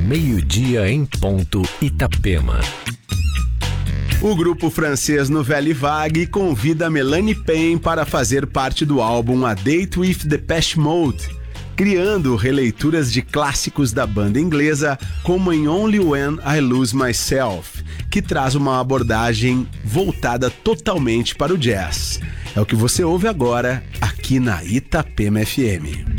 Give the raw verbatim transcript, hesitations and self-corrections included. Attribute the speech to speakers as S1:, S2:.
S1: meio-dia em ponto, Itapema.
S2: O grupo francês Nouvelle Vague convida Melanie Pain para fazer parte do álbum A Date with Depeche Mode, criando releituras de clássicos da banda inglesa, como em Only When I Lose Myself, que traz uma abordagem voltada totalmente para o jazz. É o que você ouve agora aqui na Itapema F M.